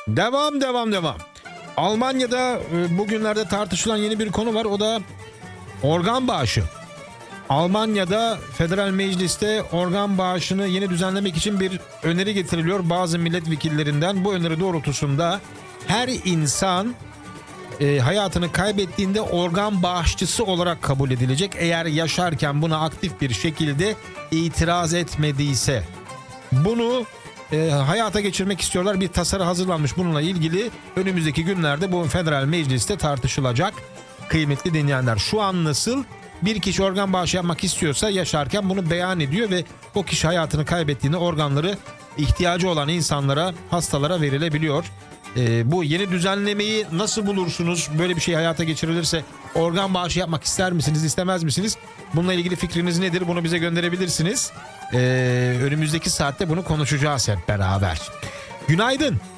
Devam. Almanya'da bugünlerde tartışılan yeni bir konu var. O da organ bağışı. Almanya'da Federal Meclis'te organ bağışını yeni düzenlemek için bir öneri getiriliyor bazı milletvekillerinden. Bu öneri doğrultusunda her insan hayatını kaybettiğinde organ bağışçısı olarak kabul edilecek. Eğer yaşarken buna aktif bir şekilde itiraz etmediyse. Bunu hayata geçirmek istiyorlar. Bir tasarı hazırlanmış bununla ilgili. Önümüzdeki günlerde bu Federal Meclis'te tartışılacak. Kıymetli dinleyenler, şu an nasıl? Bir kişi organ bağışı yapmak istiyorsa yaşarken bunu beyan ediyor ve o kişi hayatını kaybettiğinde organları ihtiyacı olan insanlara, hastalara verilebiliyor. Bu yeni düzenlemeyi nasıl bulursunuz? Böyle bir şey hayata geçirilirse organ bağışı yapmak ister misiniz, istemez misiniz? Bununla ilgili fikriniz nedir? Bunu bize gönderebilirsiniz. Önümüzdeki saatte bunu konuşacağız hep beraber. Günaydın.